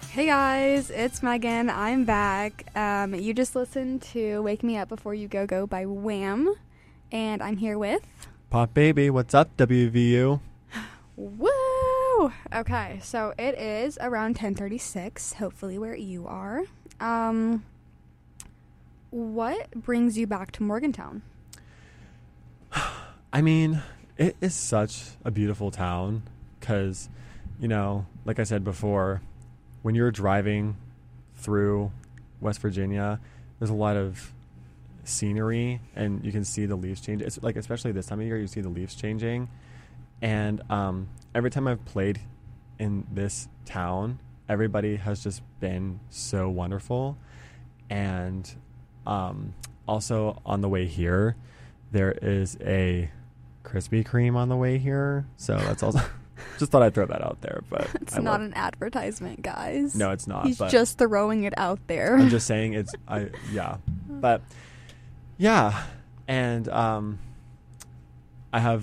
Hey guys, it's Megan. I'm back. You just listened to Wake Me Up Before You Go Go by Wham. And I'm here with... Pop Baby, what's up, WVU? Woo! Okay, so it is around 10:36, hopefully where you are. What brings you back to Morgantown? I mean, it is such a beautiful town because, you know, like I said before, when you're driving through West Virginia, there's a lot of scenery and you can see the leaves change. It's like, especially this time of year, you see the leaves changing. And every time I've played in this town, everybody has just been so wonderful. And also on the way here, there is a Krispy Kreme on the way here. So that's also... Just thought I'd throw that out there, but it's not an advertisement, guys. No, it's not. He's just throwing it out there. I'm just saying but yeah, and I have